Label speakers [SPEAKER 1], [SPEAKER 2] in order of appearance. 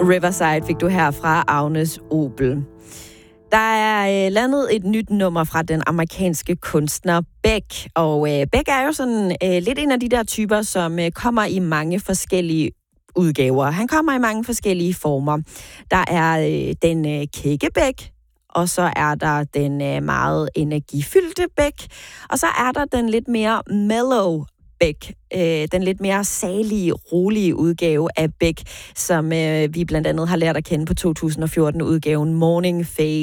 [SPEAKER 1] Riverside fik du her fra Agnes Obel. Der er landet et nyt nummer fra den amerikanske kunstner Beck, og Beck er jo sådan lidt en af de der typer, som kommer i mange forskellige udgaver. Han kommer i mange forskellige former. Der er den kække Beck, og så er der den meget energifyldte Beck, og så er der den lidt mere mellow Beck, den lidt mere salige, rolige udgave af Beck, som vi blandt andet har lært at kende på 2014-udgaven Morning Phase.